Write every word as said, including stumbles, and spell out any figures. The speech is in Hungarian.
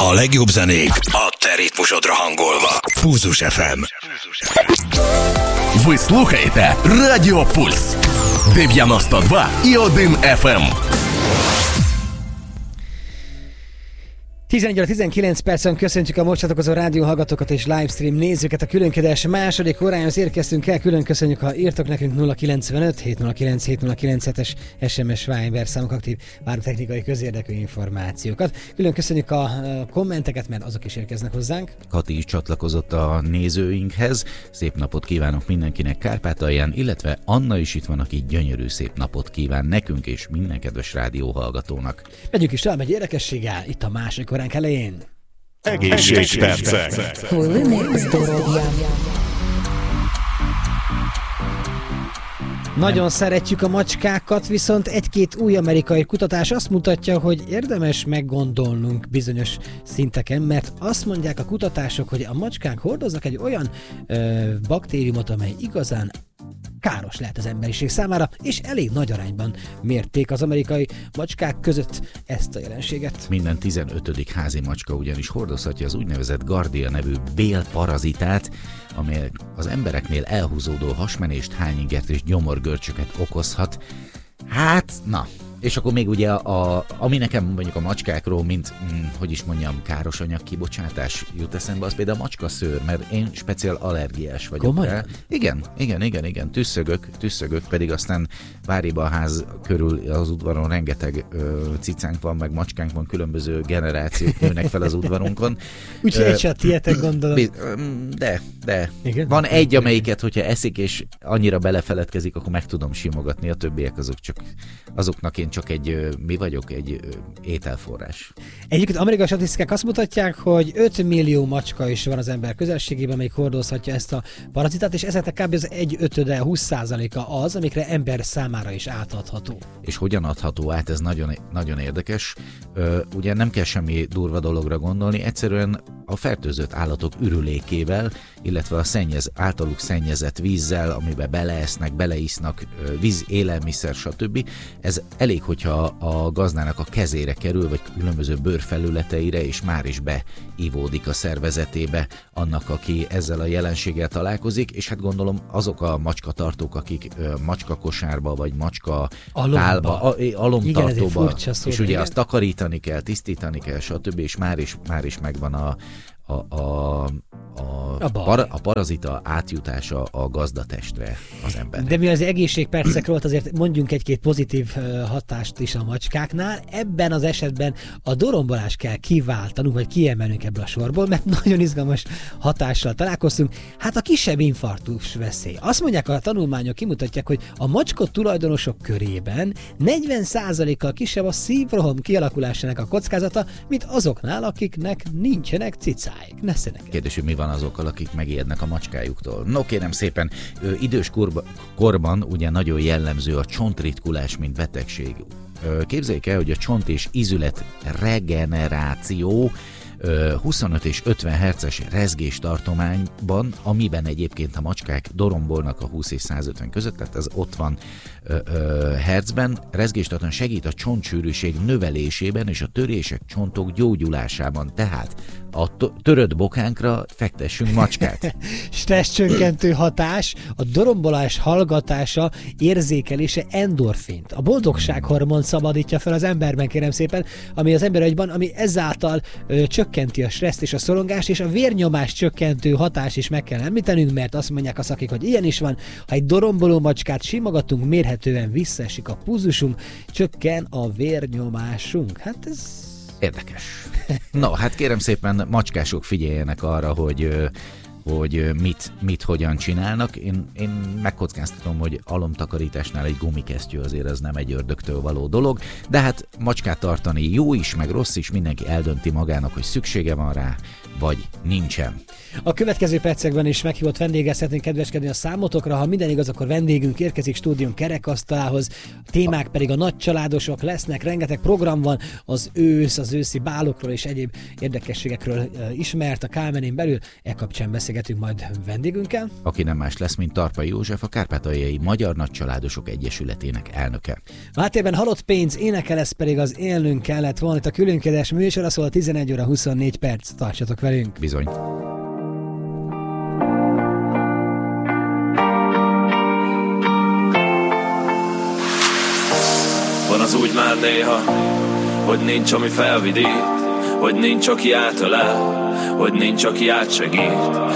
A legjobb zenék a te ritmusodra hangolva. Pulzus ef em. Ви слухаєте Радіо Пульс дев'яносто два і один еф ем. tizenegy óra tizenkilenc percen köszöntjük a most csatlakozó rádióhallgatókat és livestream nézőket. A különkedés második órájához érkeztünk el. Külön köszönjük, ha írtok nekünk nulla kilencvenöt hét nulla kilenc hét nulla kilenc-es es em es Viber számok aktív várunk technikai közérdekű információkat. Külön köszönjük a kommenteket, mert azok is érkeznek hozzánk. Kati is csatlakozott a nézőinkhez. Szép napot kívánok mindenkinek Kárpátalján, illetve Anna is itt van, aki gyönyörű szép napot kíván nekünk és minden kedves rádióhallgatónak. Megyünk is tovább egy érdekességgel itt a második óránk elején. Egészségpercek. Nagyon szeretjük a macskákat, viszont egy-két új amerikai kutatás azt mutatja, hogy érdemes meggondolnunk bizonyos szinteken, mert azt mondják a kutatások, hogy a macskák hordoznak egy olyan ö, baktériumot, amely igazán káros lehet az emberiség számára, és elég nagy arányban mérték az amerikai macskák között ezt a jelenséget. Minden tizenötödik házi macska ugyanis hordozhatja az úgynevezett Gardia nevű bélparazitát, amely az embereknél elhúzódó hasmenést, hányingert és gyomorgörcsöket okozhat. Hát, na... És akkor még ugye, a, a, ami nekem mondjuk a macskákról, mint, hm, hogy is mondjam, káros anyag kibocsátás jut eszembe, az például a macskaszőr, mert én speciál allergiás vagyok. Komolyan? Igen, igen, igen, igen, tüsszögök, tüsszögök, pedig aztán Váriba a ház körül az udvaron rengeteg ö, cicánk van, meg macskánk van, különböző generációk nőnek fel az udvarunkon. Úgyhogy egy se tietek, gondolom. De, de. Igen? Van egy, amelyiket, hogyha eszik és annyira belefeledkezik, akkor meg tudom simogatni, a többiek azok csak, azoknak én csak egy, mi vagyok, egy ételforrás. Egyébként amerikai statisztikák azt mutatják, hogy öt millió macska is van az ember közelségében, amelyik hordozhatja ezt a parazitát, és ezeknek kb. Az egy ötöde, húsz százaléka az, amikre ember számára is átadható. És hogyan adható át, ez nagyon, nagyon érdekes. Ö, ugye nem kell semmi durva dologra gondolni, egyszerűen a fertőzött állatok ürülékével, illetve a szennyez, általuk szennyezett vízzel, amiben beleesznek, beleisznak, víz, élelmiszer, stb. Ez elég, hogyha a gazdának a kezére kerül, vagy különböző bőrfelületeire, és már is beivódik a szervezetébe annak, aki ezzel a jelenséggel találkozik, és hát gondolom azok a macskatartók, akik macskakosárba, vagy macska tálba, alomtartóba, és ugye azt takarítani kell, tisztítani kell, stb. És már is, már is megvan a A, a, a, a, para, a parazita átjutása a gazdatestre az embernek. De mi az egészségpercekről azért mondjunk egy-két pozitív hatást is a macskáknál. Ebben az esetben a dorombolást kell kiváltanunk, vagy kiemelnünk ebből a sorból, mert nagyon izgalmas hatással találkoztunk. Hát a kisebb infarktus veszély. Azt mondják, a tanulmányok kimutatják, hogy a macska tulajdonosok körében negyven százalékkal kisebb a szívroham kialakulásának a kockázata, mint azoknál, akiknek nincsenek cicáik. Kérdés, hogy mi van azokkal, akik megijednek a macskájuktól. No kérem szépen, ö, idős korba, korban ugye nagyon jellemző a csontritkulás, mint betegség. Ö, képzeljék el, hogy a csont és izület regeneráció huszonöt és ötven hertzes rezgéstartományban, amiben egyébként a macskák dorombolnak a húsz és százötven között, tehát ez ott van ö, ö, hertzben, rezgéstartomány segít a csontsűrűség növelésében és a törések, csontok gyógyulásában, tehát a törött bokánkra fektessünk macskát. Stresszcsökkentő hatás, a dorombolás hallgatása, érzékelése endorfint. A boldogsághormon szabadítja fel az emberben, kérem szépen, ami az emberagyban, ami ezáltal ö, csökkenti a stresszt és a szorongást, és a vérnyomás csökkentő hatás is meg kell említenünk, mert azt mondják a szakik, hogy ilyen is van. Ha egy doromboló macskát simogatunk, mérhetően visszaesik a pulzusunk, csökken a vérnyomásunk. Hát ez... érdekes. No, hát kérem szépen, macskások figyeljenek arra, hogy, hogy mit, mit hogyan csinálnak. Én, én megkockáztatom, hogy alomtakarításnál egy gumikesztyű azért ez nem egy ördögtől való dolog, de hát macskát tartani jó is, meg rossz is, mindenki eldönti magának, hogy szüksége van rá, vagy nincsen. A következő percekben is meghívott vendéggel szeretnénk kedveskedni a számotokra. Ha minden igaz, akkor vendégünk érkezik stúdión kerekasztalához, a témák pedig a nagycsaládosok lesznek, rengeteg program van, az ősz, az őszi bálokról és egyéb érdekességekről ismert a Kálmenén belül. E kapcsán beszélgetünk beszélgetünk majd vendégünkkel. Aki nem más lesz, mint Tarpai József, a Kárpátaljai Magyar Nagycsaládosok Egyesületének elnöke. A háttérben Halott pénz énekel, ez pedig az Élnünk kellett volna. Itt a Különkérdés műsora, szóval tizenegy óra huszonnégy perc. Tartsatok velünk! Bizony. Van az úgy már néha, hogy nincs, ami felvidít, hogy nincs, aki átölel, hogy nincs, aki átsegít.